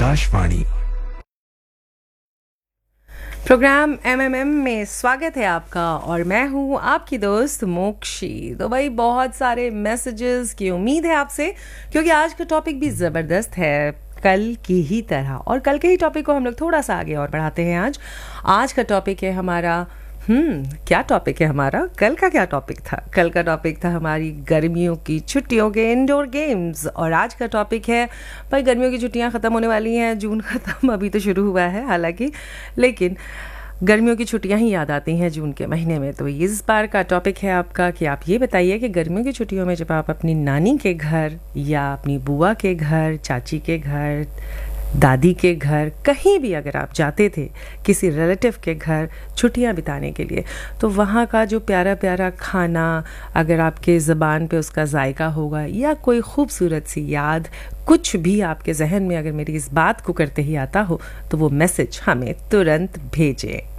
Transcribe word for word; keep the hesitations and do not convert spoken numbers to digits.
Akashvani. Programme MMM में स्वागत है आपका और मैं हूँ आपकी दोस्त मोक्षी। तो भाई बहुत सारे मैसेजेस की उम्मीद है आपसे, क्योंकि आज का टॉपिक भी ज़बरदस्त है कल की ही तरह। और कल के ही टॉपिक को हम लोग थोड़ा सा आगे और बढ़ाते हैं। आज आज का टॉपिक है हमारा हम्म क्या टॉपिक है हमारा? कल का क्या टॉपिक था? कल का टॉपिक था हमारी गर्मियों की छुट्टियों के इंडोर गेम्स। और आज का टॉपिक है भाई गर्मियों की छुट्टियां ख़त्म होने वाली हैं। जून ख़त्म अभी तो शुरू हुआ है हालांकि, लेकिन गर्मियों की छुट्टियां ही याद आती हैं जून के महीने में। तो इस बार का टॉपिक है आपका कि आप ये बताइए कि गर्मियों की छुट्टियों में जब आप अपनी नानी के घर या अपनी बुआ के घर, चाची के घर, दादी के घर, कहीं भी अगर आप जाते थे किसी रिलेटिव के घर छुट्टियां बिताने के लिए, तो वहाँ का जो प्यारा प्यारा खाना, अगर आपके ज़बान पे उसका जायका होगा या कोई खूबसूरत सी याद, कुछ भी आपके जहन में अगर मेरी इस बात को करते ही आता हो, तो वो मैसेज हमें तुरंत भेजें।